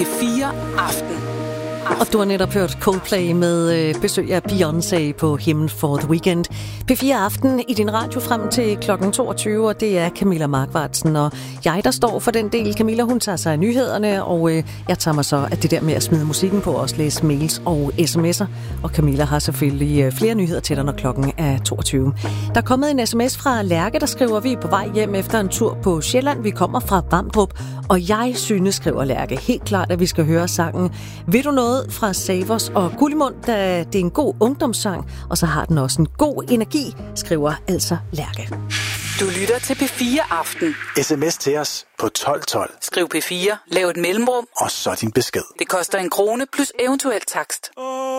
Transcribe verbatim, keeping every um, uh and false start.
fire aften. Og du har netop hørt Coldplay med øh, besøg af Beyoncé på Hymn for the Weekend. P fire Aften i din radio frem til klokken toogtyve, og det er Camilla Markvartsen og jeg, der står for den del. Camilla, hun tager sig af nyhederne, og øh, jeg tager mig så af det der med at smide musikken på, og også læse mails og sms'er. Og Camilla har selvfølgelig øh, flere nyheder til dig, når klokken er toogtyve. Der er kommet en sms fra Lærke, der skriver, vi er på vej hjem efter en tur på Sjælland. Vi kommer fra Vamdrup, og jeg synes, skriver Lærke, helt klart, at vi skal høre sangen Ved du noget fra Savers og Gullimund, da det er en god ungdomssang, og så har den også en god energi, skriver altså Lærke. Du lytter til P fire Aften. Sms til os på tolv tolv. Skriv P fire, lav et mellemrum, og så din besked. Det koster en krone plus eventuel takst.